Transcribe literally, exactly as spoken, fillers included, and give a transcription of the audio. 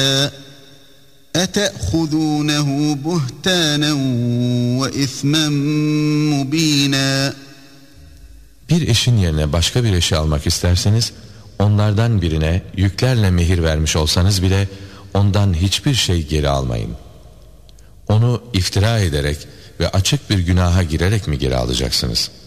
اَتَأْخُذُونَهُ بُهْتَانًا وَاِثْمًا مُب۪ينًا. Bir eşin yerine başka bir eşi almak isterseniz, onlardan birine yüklerle mehir vermiş olsanız bile ondan hiçbir şey geri almayın. Onu iftira ederek ve açık bir günaha girerek mi geri alacaksınız?